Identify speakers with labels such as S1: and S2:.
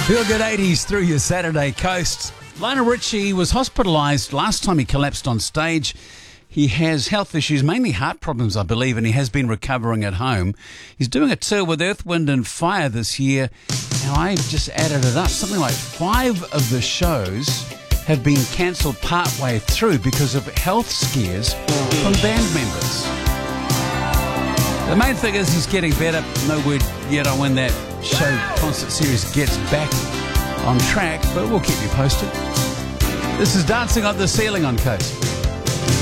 S1: Feel good 80s through your Saturday coast. Lionel Richie was hospitalised last time he collapsed on stage. He has health issues, mainly heart problems, I believe, and he has been recovering at home. He's doing a tour with Earth, Wind and Fire this year. Now, I just added it up. Something like 5 of the shows have been cancelled partway through because of health scares from band members. The main thing is he's getting better. No word yet on when that show concert series gets back on track, but we'll keep you posted. This is Dancing on the Ceiling on Coast.